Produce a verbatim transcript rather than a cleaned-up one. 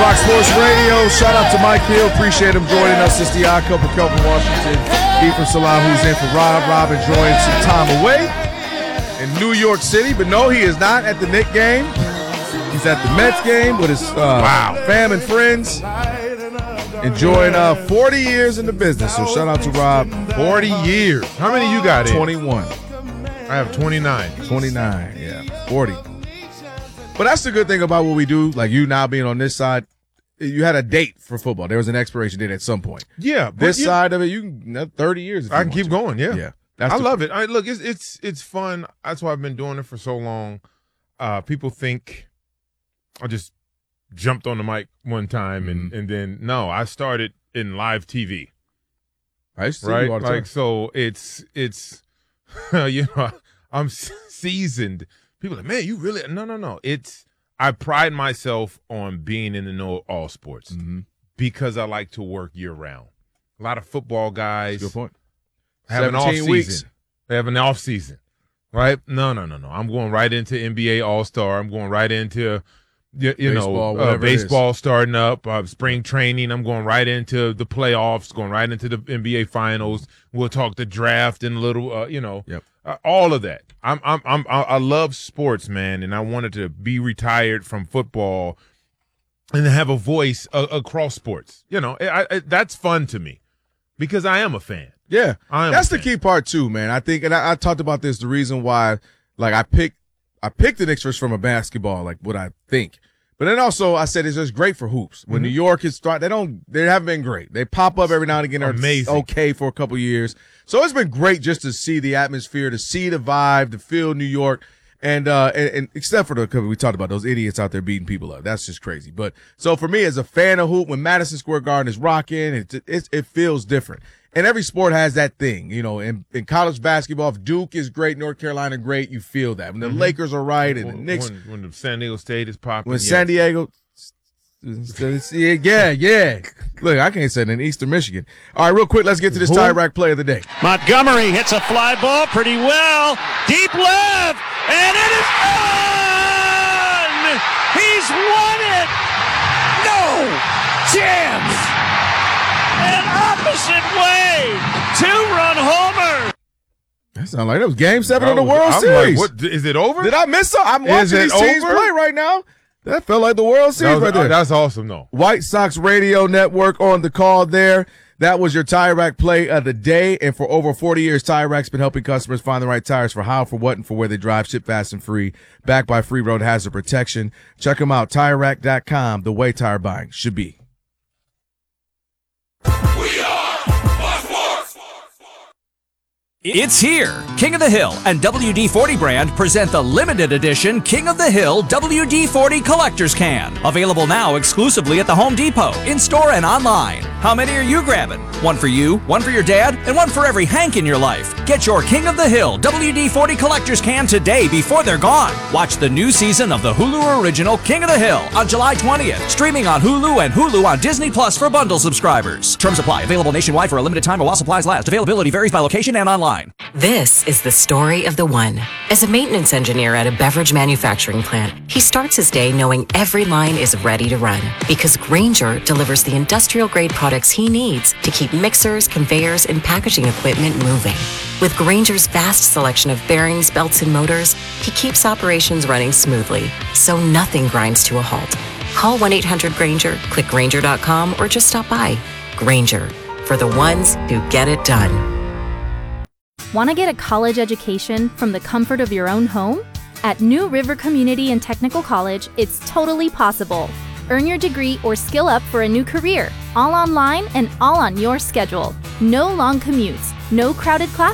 Fox Sports Radio. Shout out to Mike Hill. Appreciate him joining us. It's the Odd Couple, Kelvin Washington, Ethan Salam, who's in for Rob. Rob enjoying some time away in New York City. But no, he is not at the Knicks game. He's at the Mets game with his uh, wow. fam and friends. Enjoying uh, forty years in the business. So shout out to Rob. forty years. How many you got in? twenty-one. I have twenty-nine. twenty-nine, yeah. forty. But that's the good thing about what we do, like you now being on this side. You had a date for football. There was an expiration date at some point. Yeah. This you, side of it, you can thirty years. If I you can want keep to. going, yeah. Yeah. That's I the, love it. I Look, it's it's it's fun. That's why I've been doing it for so long. Uh, people think I just jumped on the mic one time and, mm-hmm. and then, no, I started in live T V. I used to see right? you all the like, time. so it's, it's you know, I'm seasoned. People are like, man, you really – no, no, no. It's – I pride myself on being in the know of all sports mm-hmm. because I like to work year-round. A lot of football guys Good point. have an off-season. Weeks. They have an off-season, right? No, no, no, no. I'm going right into N B A All-Star. I'm going right into, you, you baseball, know, uh, baseball starting up, uh, spring training. I'm going right into the playoffs, going right into the N B A Finals. We'll talk the draft and a little, uh, you know, yep. uh, all of that. I'm, I'm, I'm, I love sports, man, and I wanted to be retired from football and have a voice uh, across sports. You know, I, I, that's fun to me because I am a fan. Yeah, I that's the key part too, man. I think, and I, I talked about this. The reason why, like, I picked, I picked the Knicks first from a basketball, like what I think. But then also, I said it's just great for hoops. When mm-hmm. New York is start, they don't, they haven't been great. They pop up every now and again. They're amazing. Okay for a couple years. So it's been great just to see the atmosphere, to see the vibe, to feel New York, and uh, and, and except for the because we talked about those idiots out there beating people up. That's just crazy. But so for me, as a fan of hoop, when Madison Square Garden is rocking, it it, it feels different. And every sport has that thing, you know. In, in college basketball, if Duke is great, North Carolina great, you feel that. When the mm-hmm. Lakers are right and when, the Knicks, when, when the San Diego State is popping, when yeah. San Diego, yeah, yeah. Look, I can't say it in Eastern Michigan. All right, real quick, let's get to this Who? tie rack play of the day. Montgomery hits a fly ball pretty well, deep left, and it is gone. He's won it. No chance. An opposite way, two-run homer. That sounds like that was Game Seven of the was, World I'm Series. Like, what, is it over? Did I miss something? I'm watching these teams over? play right now. That felt like the World Series was, right there. That's awesome, though. White Sox Radio Network on the call there. That was your Tire Rack play of the day. And for over forty years, Tire Rack's been helping customers find the right tires for how, for what, and for where they drive. Ship fast and free. Backed by Free Road Hazard Protection. Check them out, Tire Rack dot com, the way tire buying should be. It's here. King of the Hill and W D forty brand present the limited edition King of the Hill W D forty Collector's Can. Available now exclusively at the Home Depot, in-store and online. How many are you grabbing? One for you, one for your dad, and one for every Hank in your life. Get your King of the Hill W D forty Collector's Can today before they're gone. Watch the new season of the Hulu original King of the Hill on July twentieth. Streaming on Hulu and Hulu on Disney Plus for bundle subscribers. Terms apply. Available nationwide for a limited time while supplies last. Availability varies by location and online. This is the story of the one. As a maintenance engineer at a beverage manufacturing plant, he starts his day knowing every line is ready to run because Grainger delivers the industrial-grade products he needs to keep mixers, conveyors, and packaging equipment moving. With Grainger's vast selection of bearings, belts, and motors, he keeps operations running smoothly, so nothing grinds to a halt. Call one eight hundred Grainger, click Grainger dot com, or just stop by. Grainger, for the ones who get it done. Want to get a college education from the comfort of your own home? At New River Community and Technical College, it's totally possible. Earn your degree or skill up for a new career, all online and all on your schedule. No long commutes, no crowded classes.